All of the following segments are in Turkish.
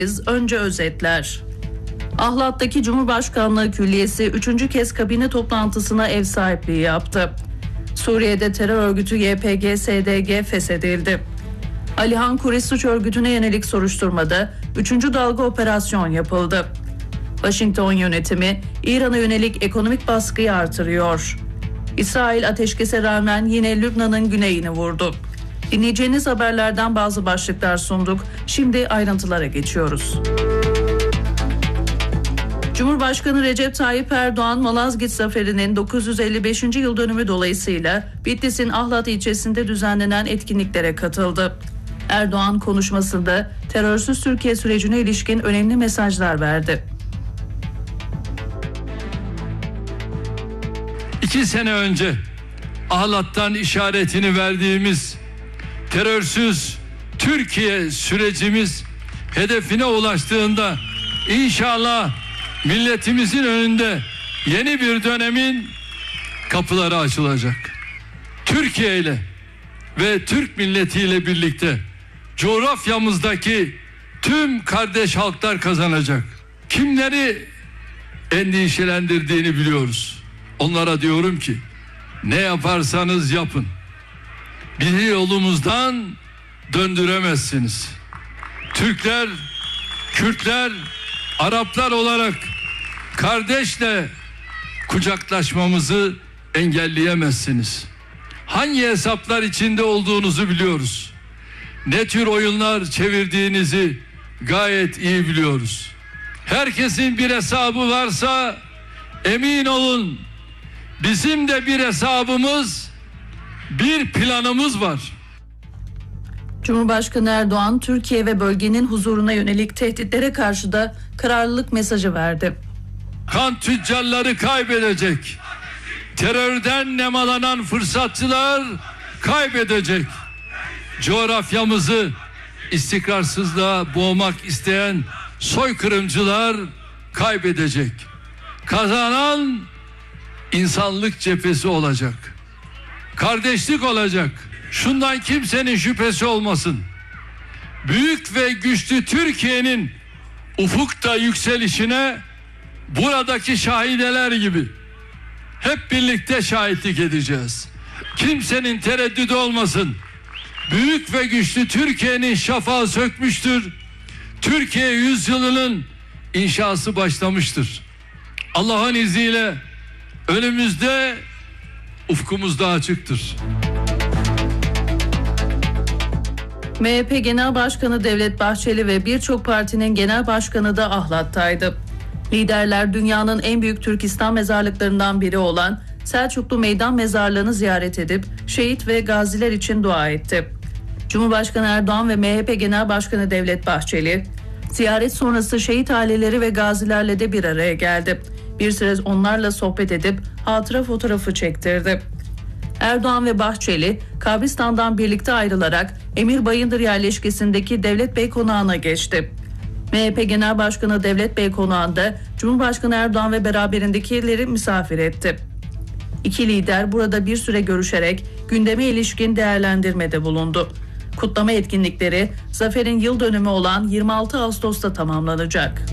Önce özetler. Ahlat'taki Cumhurbaşkanlığı Külliyesi 3. kez kabine toplantısına ev sahipliği yaptı. Suriye'de terör örgütü YPG-SDG feshedildi. Alihan Kureyş suç örgütüne yönelik soruşturmada 3. dalga operasyon yapıldı. Washington yönetimi İran'a yönelik ekonomik baskıyı artırıyor. İsrail ateşkese rağmen yine Lübnan'ın güneyini vurdu. Dinleyeceğiniz haberlerden bazı başlıklar sunduk. Şimdi ayrıntılara geçiyoruz. Cumhurbaşkanı Recep Tayyip Erdoğan, Malazgirt Zaferi'nin 955. yıl dönümü dolayısıyla Bitlis'in Ahlat ilçesinde düzenlenen etkinliklere katıldı. Erdoğan konuşmasında terörsüz Türkiye sürecine ilişkin önemli mesajlar verdi. 2 sene önce Ahlat'tan işaretini verdiğimiz terörsüz Türkiye sürecimiz hedefine ulaştığında inşallah milletimizin önünde yeni bir dönemin kapıları açılacak. Türkiye ile ve Türk milletiyle birlikte coğrafyamızdaki tüm kardeş halklar kazanacak. Kimleri endişelendirdiğini biliyoruz. Onlara diyorum ki ne yaparsanız yapın, bizi yolumuzdan döndüremezsiniz. Türkler, Kürtler, Araplar olarak kardeşle kucaklaşmamızı engelleyemezsiniz. Hangi hesaplar içinde olduğunuzu biliyoruz. Ne tür oyunlar çevirdiğinizi gayet iyi biliyoruz. Herkesin bir hesabı varsa emin olun bizim de bir hesabımız, bir planımız var. Cumhurbaşkanı Erdoğan, Türkiye ve bölgenin huzuruna yönelik tehditlere karşı da kararlılık mesajı verdi. Kan tüccarları kaybedecek. Terörden nemalanan fırsatçılar kaybedecek. Coğrafyamızı istikrarsızlığa boğmak isteyen soykırımcılar kaybedecek. Kazanan insanlık cephesi olacak. Kardeşlik olacak. Şundan kimsenin şüphesi olmasın. Büyük ve güçlü Türkiye'nin ufukta yükselişine buradaki şahideler gibi hep birlikte şahitlik edeceğiz. Kimsenin tereddüdü olmasın. Büyük ve güçlü Türkiye'nin şafağı sökmüştür. Türkiye yüzyılının inşası başlamıştır. Allah'ın izniyle önümüzde ufkumuz daha açıktır. MHP Genel Başkanı Devlet Bahçeli ve birçok partinin genel başkanı da Ahlat'taydı. Liderler dünyanın en büyük Türkistan mezarlıklarından biri olan Selçuklu Meydan Mezarlığı'nı ziyaret edip şehit ve gaziler için dua etti. Cumhurbaşkanı Erdoğan ve MHP Genel Başkanı Devlet Bahçeli, ziyaret sonrası şehit aileleri ve gazilerle de bir araya geldi. Bir süre onlarla sohbet edip hatıra fotoğrafı çektirdi. Erdoğan ve Bahçeli, kabristandan birlikte ayrılarak Emir Bayındır yerleşkesindeki Devlet Bey Konağı'na geçti. MHP Genel Başkanı Devlet Bey Konağı'nda Cumhurbaşkanı Erdoğan ve beraberindekileri misafir etti. İki lider burada bir süre görüşerek gündeme ilişkin değerlendirmede bulundu. Kutlama etkinlikleri zaferin yıl dönümü olan 26 Ağustos'ta tamamlanacak.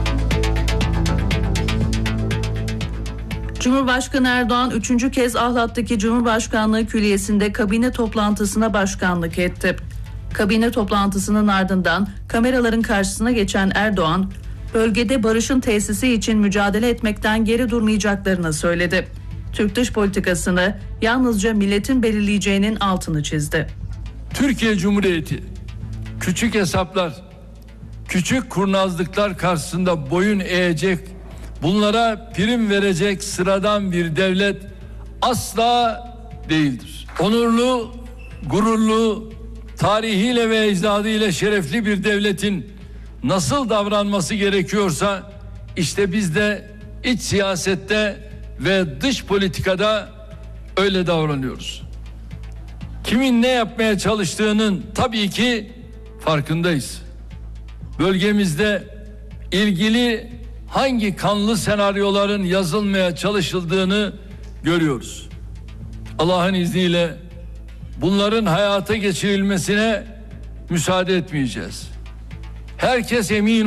Cumhurbaşkanı Erdoğan 3. kez Ahlat'taki Cumhurbaşkanlığı Külliyesi'nde kabine toplantısına başkanlık etti. Kabine toplantısının ardından kameraların karşısına geçen Erdoğan, bölgede barışın tesisi için mücadele etmekten geri durmayacaklarını söyledi. Türk dış politikasını yalnızca milletin belirleyeceğinin altını çizdi. Türkiye Cumhuriyeti küçük hesaplar, küçük kurnazlıklar karşısında boyun eğecek, bunlara prim verecek sıradan bir devlet asla değildir. Onurlu, gururlu, tarihiyle ve ecdadıyla şerefli bir devletin nasıl davranması gerekiyorsa işte biz de iç siyasette ve dış politikada öyle davranıyoruz. Kimin ne yapmaya çalıştığının tabii ki farkındayız. Bölgemizde ilgili hangi kanlı senaryoların yazılmaya çalışıldığını görüyoruz. Allah'ın izniyle bunların hayata geçirilmesine müsaade etmeyeceğiz. Herkes emin